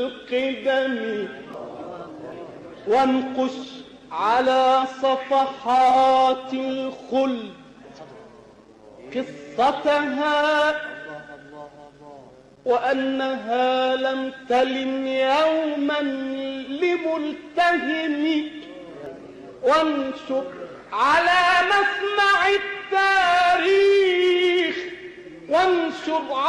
القدم وانقش على صفحات الخلد قصتها وأنها لم تلم يوما لملتهم، وانشر على مسمع التاريخ، وانشر